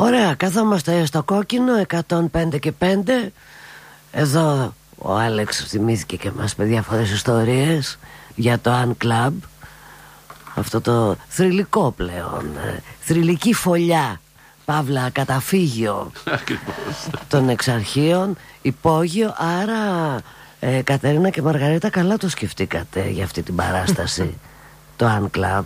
Ωραία, καθόμαστε στο κόκκινο 105 και 5. Εδώ ο Άλεξ θυμήθηκε και μας με διάφορες ιστορίες για το An Club. Αυτό το θρυλικό πλέον, θρυλική φωλιά, παύλα καταφύγιο των εξαρχείων, υπόγειο. Άρα Κατερίνα και Μαργαρίτα, καλά το σκεφτήκατε για αυτή την παράσταση το An Club.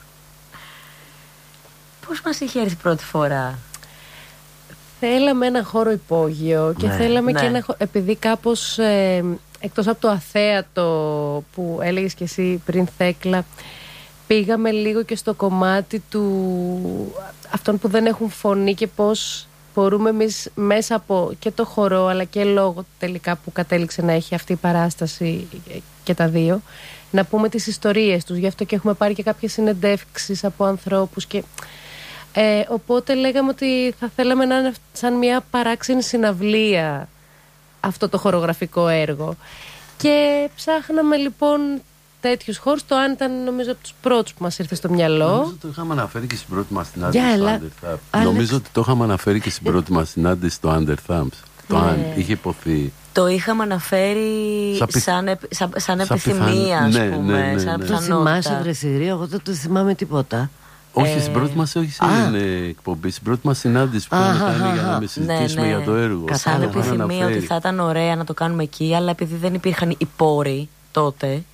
Πώς μας είχε έρθει πρώτη φορά? Θέλαμε ένα χώρο υπόγειο και θέλαμε και ένα επειδή κάπως εκτός από το αθέατο που έλεγες και εσύ πριν, Θέκλα, πήγαμε λίγο και στο κομμάτι του αυτών που δεν έχουν φωνή και πώς μπορούμε εμείς μέσα από και το χορό αλλά και λόγω τελικά που κατέληξε να έχει αυτή η παράσταση και τα δύο, να πούμε τις ιστορίες τους. Γι' αυτό και έχουμε πάρει και κάποιες συνεντεύξεις από ανθρώπους και οπότε λέγαμε ότι θα θέλαμε να είναι σαν μια παράξενη συναυλία αυτό το χορογραφικό έργο. Και ψάχναμε λοιπόν τέτοιους χώρους. Το Αν ήταν νομίζω από τους πρώτους που μας ήρθε στο μυαλό. Νομίζω το είχαμε αναφέρει και στην πρώτη μας συνάντηση στο Under Thumbs. Νομίζω ότι το είχαμε αναφέρει και στην πρώτη μας συνάντηση στο Under Thumbs. Το Αν είχε υποθεί. Το είχαμε αναφέρει σαν επιθυμία, ας πούμε. Το θυμάσαι, Βρεσιρή? Εγώ δεν το θυμάμαι τίποτα. Όχι, στην πρώτη μας εκπομπή, στην πρώτη μας συνάντηση που είχαμε κάνει για να με συζητήσουμε για το έργο. Σαν επιθυμία ότι θα ήταν ωραία να το κάνουμε εκεί, αλλά επειδή δεν υπήρχαν οι πόροι τότε,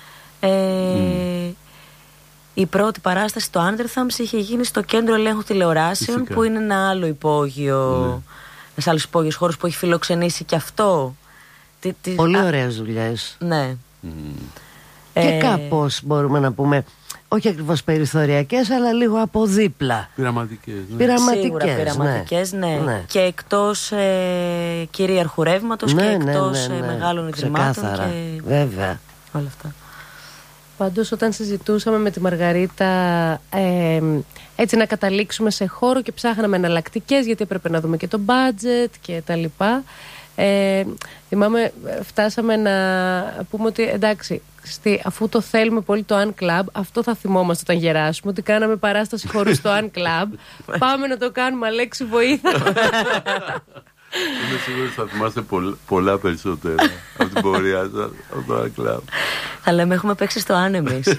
η πρώτη παράσταση στο Under Thumbs είχε γίνει στο Κέντρο Ελέγχου Τηλεοράσεων, που είναι ένα άλλο υπόγειο, ένας άλλος υπόγειος χώρος που έχει φιλοξενήσει και αυτό. Πολύ ωραίες δουλειές. Ναι. Και κάπως μπορούμε να πούμε, όχι ακριβώς περιθωριακές, αλλά λίγο από δίπλα. Πειραματικές. Σίγουρα πειραματικές, ναι. Και εκτός κυρίαρχου ρεύματος και εκτός μεγάλων ιδρυμάτων. Και βέβαια. Όλα αυτά. Πάντως όταν συζητούσαμε με τη Μαργαρίτα έτσι να καταλήξουμε σε χώρο και ψάχναμε εναλλακτικές, γιατί έπρεπε να δούμε και το budget και τα λοιπά, θυμάμαι φτάσαμε να πούμε ότι εντάξει, αφού το θέλουμε πολύ το An Club, αυτό θα θυμόμαστε όταν γεράσουμε, ότι κάναμε παράσταση χώρου στο An Club. Πάμε να το κάνουμε, Αλέξη, βοήθα. Είμαι σίγουρος θα θυμάστε πολλά περισσότερα από την πορεία σας από το An Club. Θα λέμε έχουμε παίξει στο Αν εμείς.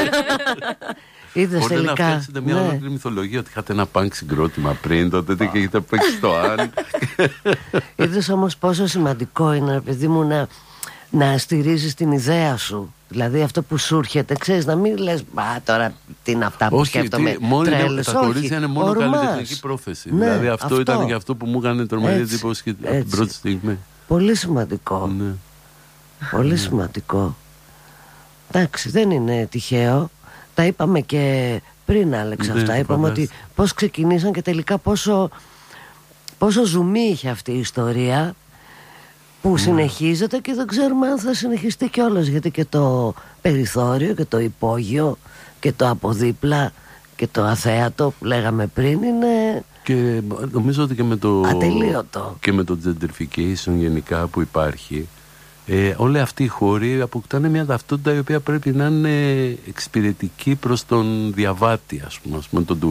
Είδες τελικά. Να φτιάξετε μια ολόκληρη μυθολογία ότι είχατε ένα πανκ συγκρότημα πριν τότε και έχετε παίξει στο Αν. Είδες όμως πόσο σημαντικό είναι, παιδί μου, να στηρίζεις την ιδέα σου. Δηλαδή αυτό που σου έρχεται, ξέρεις, να μην λες τώρα τι είναι αυτά που σκέφτομαι. Τρέλες, τα κορίτσια είναι μόνο καλλιτεχνική πρόθεση. Δηλαδή αυτό ήταν και αυτό που μου έκανε τρομερή εντύπωση από την πρώτη στιγμή. Πολύ σημαντικό. Πολύ σημαντικό. Εντάξει, δεν είναι τυχαίο. Τα είπαμε και πριν, Άλεξ, αυτά. Είπαμε ότι πώς ξεκινήσαν και τελικά πόσο ζουμί είχε αυτή η ιστορία που συνεχίζεται και δεν ξέρουμε αν θα συνεχιστεί κιόλας, γιατί και το περιθώριο και το υπόγειο και το αποδίπλα και το αθέατο που λέγαμε πριν είναι... Και νομίζω ότι και με το ατελείωτο. Και με το gentrification γενικά που υπάρχει, όλοι αυτοί οι χώροι αποκτάνε μια ταυτότητα η οποία πρέπει να είναι εξυπηρετική προς τον διαβάτη, ας πούμε τον